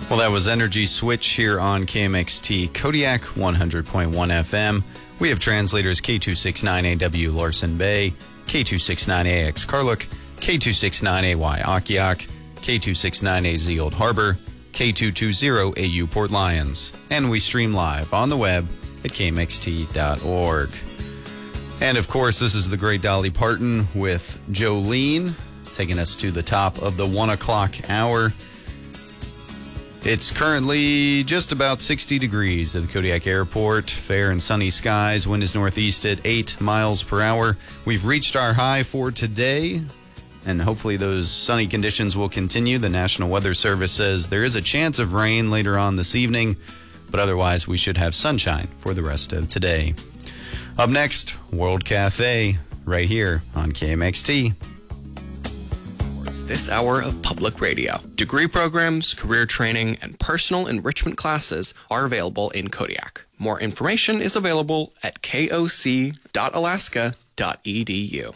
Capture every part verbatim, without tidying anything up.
Well, that was Energy Switch here on K M X T Kodiak one hundred point one F M. We have translators K two sixty-nine A W Larson Bay, K two sixty-nine A X Carluck, K two sixty-nine A Y Akiak, K two sixty-nine A Z Old Harbor, K two twenty A U Port Lions. And we stream live on the web at K M X T dot org. And of course, this is the great Dolly Parton with Jolene, taking us to the top of the one o'clock hour. It's currently just about sixty degrees at the Kodiak Airport. Fair and sunny skies. Wind is northeast at eight miles per hour. We've reached our high for today, and hopefully those sunny conditions will continue. The National Weather Service says there is a chance of rain later on this evening, but otherwise we should have sunshine for the rest of today. Up next, World Cafe, right here on K M X T. This hour of public radio. Degree programs, career training, and personal enrichment classes are available in Kodiak. More information is available at k o c dot alaska dot e d u.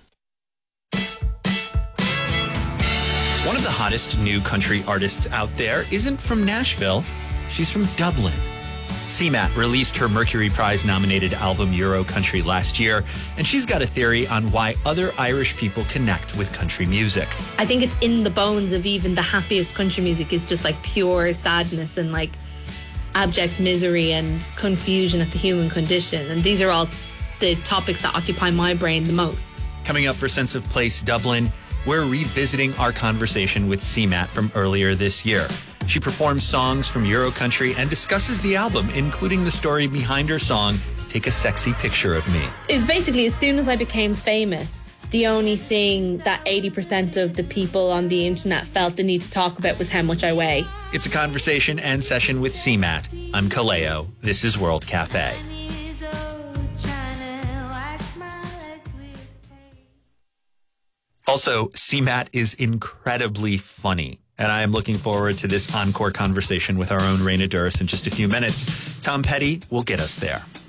One of the hottest new country artists out there isn't from Nashville. She's from Dublin. C MAT released her Mercury Prize-nominated album Euro Country last year, and she's got a theory on why other Irish people connect with country music. I think it's in the bones of even the happiest country music is just like pure sadness and like abject misery and confusion at the human condition. And these are all the topics that occupy my brain the most. Coming up for Sense of Place Dublin, we're revisiting our conversation with C MAT from earlier this year. She performs songs from Euro Country and discusses the album, including the story behind her song, Take a Sexy Picture of Me. It was basically as soon as I became famous, the only thing that eighty percent of the people on the internet felt the need to talk about was how much I weigh. It's a conversation and session with C MAT. I'm Kaleo. This is World Cafe. Also, C MAT is incredibly funny, and I am looking forward to this encore conversation with our own Raina Douris in just a few minutes. Tom Petty will get us there.